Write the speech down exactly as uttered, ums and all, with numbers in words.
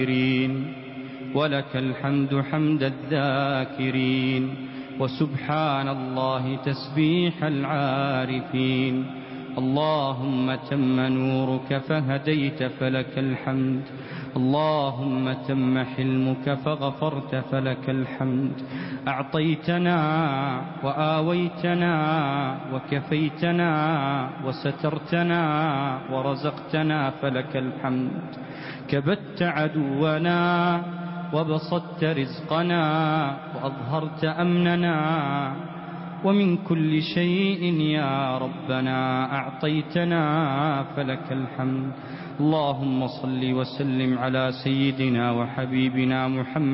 ولك الحمد حمد الذاكرين وسبحان الله تسبيح العارفين. اللهم تم نورك فهديت فلك الحمد، اللهم تم حلمك فغفرت فلك الحمد. أعطيتنا وآويتنا وكفيتنا وسترتنا ورزقتنا فلك الحمد. كبت عدونا وبسطت رزقنا وأظهرت أمننا، ومن كل شيء يا ربنا أعطيتنا فلك الحمد. اللهم صل وسلم على سيدنا وحبيبنا محمد